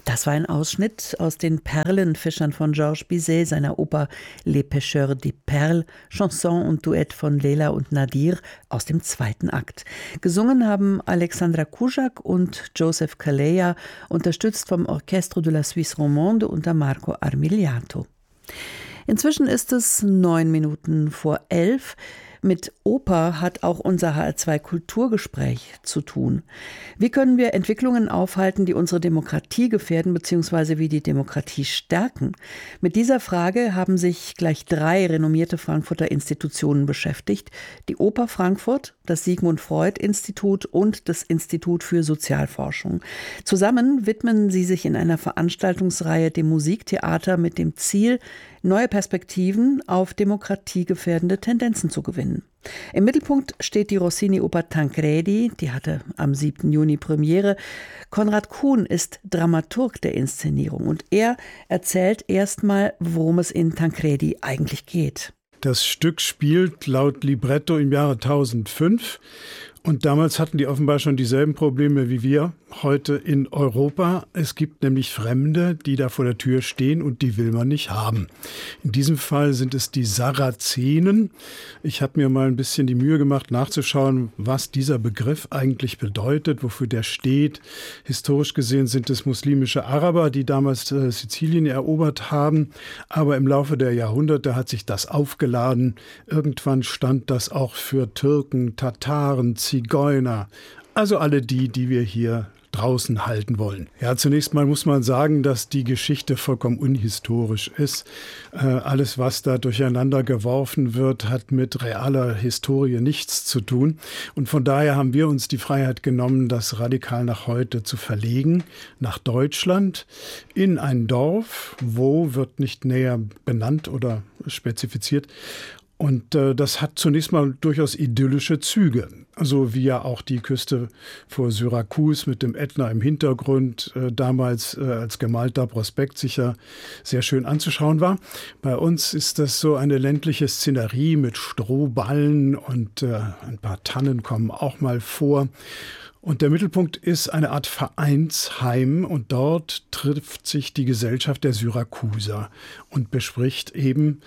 Das war ein Ausschnitt aus den Perlenfischern von Georges Bizet, seiner Oper Les Pêcheurs des Perles, Chanson und Duett von Leila und Nadir aus dem zweiten Akt. Gesungen haben Alexandra Kujak und Joseph Calleja, unterstützt vom Orchestre de la Suisse Romande unter Marco Armigliato. Inzwischen ist es 9:09. Mit Oper hat auch unser HR2 Kulturgespräch zu tun. Wie können wir Entwicklungen aufhalten, die unsere Demokratie gefährden bzw. wie die Demokratie stärken? Mit dieser Frage haben sich gleich 3 renommierte Frankfurter Institutionen beschäftigt. Die Oper Frankfurt, das Sigmund Freud Institut und das Institut für Sozialforschung. Zusammen widmen sie sich in einer Veranstaltungsreihe dem Musiktheater mit dem Ziel, neue Perspektiven auf demokratiegefährdende Tendenzen zu gewinnen. Im Mittelpunkt steht die Rossini-Oper Tancredi, die hatte am 7. Juni Premiere. Konrad Kuhn ist Dramaturg der Inszenierung und er erzählt erstmal, worum es in Tancredi eigentlich geht. Das Stück spielt laut Libretto im Jahre 1005 und damals hatten die offenbar schon dieselben Probleme wie wir heute in Europa. Es gibt nämlich Fremde, die da vor der Tür stehen und die will man nicht haben. In diesem Fall sind es die Sarazenen. Ich habe mir mal ein bisschen die Mühe gemacht, nachzuschauen, was dieser Begriff eigentlich bedeutet, wofür der steht. Historisch gesehen sind es muslimische Araber, die damals Sizilien erobert haben. Aber im Laufe der Jahrhunderte hat sich das aufgeladen. Irgendwann stand das auch für Türken, Tataren, Zigeuner. Also alle die wir hier draußen halten wollen. Ja, zunächst mal muss man sagen, dass die Geschichte vollkommen unhistorisch ist. Alles, was da durcheinander geworfen wird, hat mit realer Historie nichts zu tun. Und von daher haben wir uns die Freiheit genommen, das radikal nach heute zu verlegen, nach Deutschland, in ein Dorf, wo wird nicht näher benannt oder spezifiziert. Und das hat zunächst mal durchaus idyllische Züge. So wie ja auch die Küste vor Syrakus mit dem Ätna im Hintergrund damals als gemalter Prospekt sicher sehr schön anzuschauen war. Bei uns ist das so eine ländliche Szenerie mit Strohballen und ein paar Tannen kommen auch mal vor. Und der Mittelpunkt ist eine Art Vereinsheim und dort trifft sich die Gesellschaft der Syrakuser und bespricht eben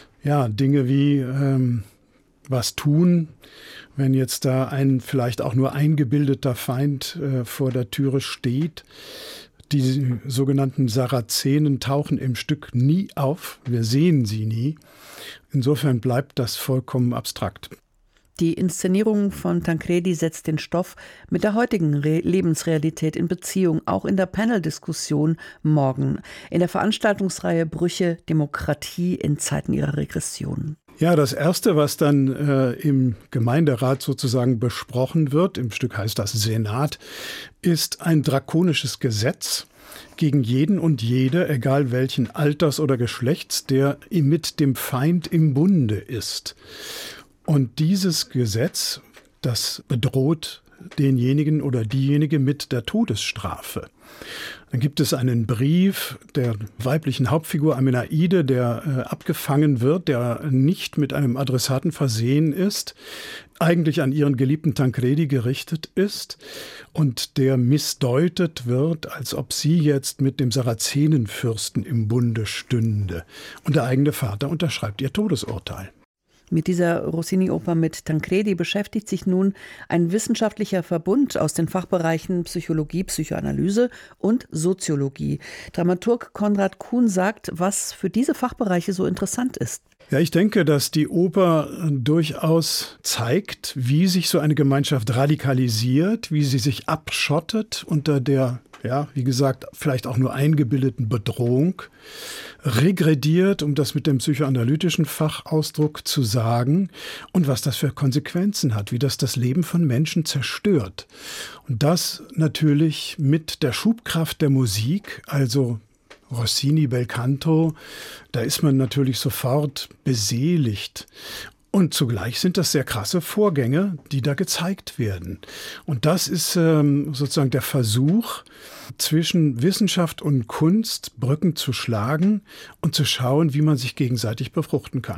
Dinge wie was tun, wenn jetzt da ein vielleicht auch nur eingebildeter Feind vor der Türe steht. Die sogenannten Sarazenen tauchen im Stück nie auf. Wir sehen sie nie. Insofern bleibt das vollkommen abstrakt. Die Inszenierung von Tancredi setzt den Stoff mit der heutigen Lebensrealität in Beziehung, auch in der Panel-Diskussion morgen, in der Veranstaltungsreihe Brüche Demokratie in Zeiten ihrer Regression. Ja, das Erste, was dann im Gemeinderat sozusagen besprochen wird, im Stück heißt das Senat, ist ein drakonisches Gesetz gegen jeden und jede, egal welchen Alters oder Geschlechts, der mit dem Feind im Bunde ist. Und dieses Gesetz, das bedroht denjenigen oder diejenige mit der Todesstrafe. Dann gibt es einen Brief der weiblichen Hauptfigur Amenaide, der abgefangen wird, der nicht mit einem Adressaten versehen ist, eigentlich an ihren geliebten Tancredi gerichtet ist und der missdeutet wird, als ob sie jetzt mit dem Sarazenenfürsten im Bunde stünde. Und der eigene Vater unterschreibt ihr Todesurteil. Mit dieser Rossini-Oper mit Tancredi beschäftigt sich nun ein wissenschaftlicher Verbund aus den Fachbereichen Psychologie, Psychoanalyse und Soziologie. Dramaturg Konrad Kuhn sagt, was für diese Fachbereiche so interessant ist. Ja, ich denke, dass die Oper durchaus zeigt, wie sich so eine Gemeinschaft radikalisiert, wie sie sich abschottet unter der, wie gesagt, vielleicht auch nur eingebildeten Bedrohung, regrediert, um das mit dem psychoanalytischen Fachausdruck zu sagen, und was das für Konsequenzen hat, wie das Leben von Menschen zerstört. Und das natürlich mit der Schubkraft der Musik, also Rossini, Belcanto, da ist man natürlich sofort beseligt. Und zugleich sind das sehr krasse Vorgänge, die da gezeigt werden. Und das ist sozusagen der Versuch, zwischen Wissenschaft und Kunst Brücken zu schlagen und zu schauen, wie man sich gegenseitig befruchten kann.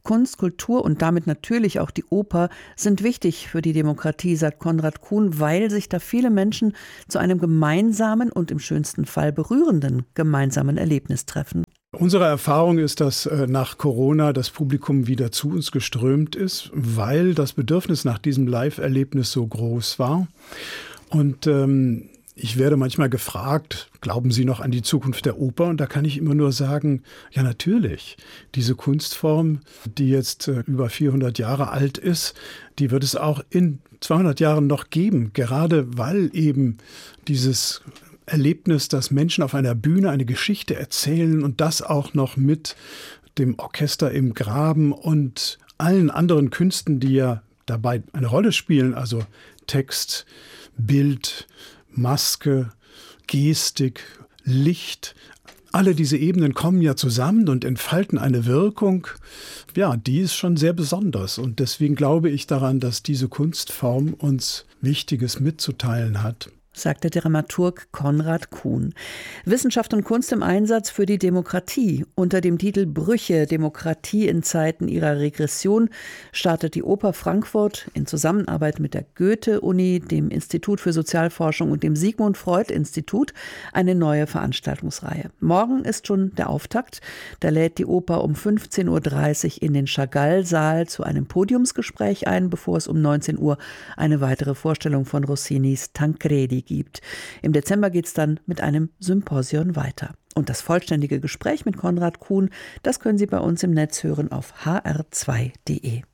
Kunst, Kultur und damit natürlich auch die Oper sind wichtig für die Demokratie, sagt Konrad Kuhn, weil sich da viele Menschen zu einem gemeinsamen und im schönsten Fall berührenden gemeinsamen Erlebnis treffen. Unsere Erfahrung ist, dass nach Corona das Publikum wieder zu uns geströmt ist, weil das Bedürfnis nach diesem Live-Erlebnis so groß war. Und ich werde manchmal gefragt, glauben Sie noch an die Zukunft der Oper? Und da kann ich immer nur sagen, ja natürlich, diese Kunstform, die jetzt über 400 Jahre alt ist, die wird es auch in 200 Jahren noch geben, gerade weil eben dieses Erlebnis, dass Menschen auf einer Bühne eine Geschichte erzählen und das auch noch mit dem Orchester im Graben und allen anderen Künsten, die ja dabei eine Rolle spielen, also Text, Bild, Maske, Gestik, Licht. Alle diese Ebenen kommen ja zusammen und entfalten eine Wirkung, ja, die ist schon sehr besonders. Und deswegen glaube ich daran, dass diese Kunstform uns Wichtiges mitzuteilen hat, sagt der Dramaturg Konrad Kuhn. Wissenschaft und Kunst im Einsatz für die Demokratie. Unter dem Titel Brüche, Demokratie in Zeiten ihrer Regression startet die Oper Frankfurt in Zusammenarbeit mit der Goethe-Uni, dem Institut für Sozialforschung und dem Sigmund Freud-Institut eine neue Veranstaltungsreihe. Morgen ist schon der Auftakt. Da lädt die Oper um 15.30 Uhr in den Chagall-Saal zu einem Podiumsgespräch ein, bevor es um 19 Uhr eine weitere Vorstellung von Rossinis Tancredi gibt. Im Dezember geht es dann mit einem Symposion weiter. Und das vollständige Gespräch mit Konrad Kuhn, das können Sie bei uns im Netz hören auf hr2.de.